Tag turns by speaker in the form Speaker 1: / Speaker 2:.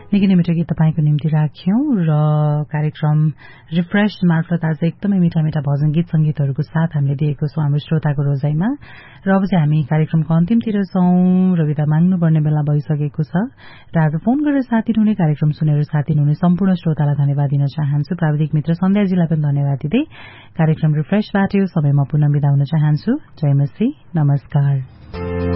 Speaker 1: निकै नै मिठो गीत तपाईको निम्ति राख्यौं र कार्यक्रम रिफ्रेश मार्फत आज एकदमै मिठा मिठा भजन गीत संगीतहरूको साथ हामीले दिएको छौं हाम्रो श्रोताको रोजाइमा र अब चाहिँ हामी कार्यक्रमको अन्तिमतिर छौं र विदा माग्नुपर्ने बेला भइसकेको छ र आज फोन गरेर साथ दिनुहुने कार्यक्रम सुनेर साथ दिनुहुने सम्पूर्ण श्रोतालाई धन्यवाद दिन चाहन्छु। प्राविधिक मित्र सन्ध्याजीलाई पनि धन्यवाद दिँदै कार्यक्रम रिफ्रेशबाट यो समयमा पुनः बिदा हुन चाहन्छु। जय मसी, नमस्कार।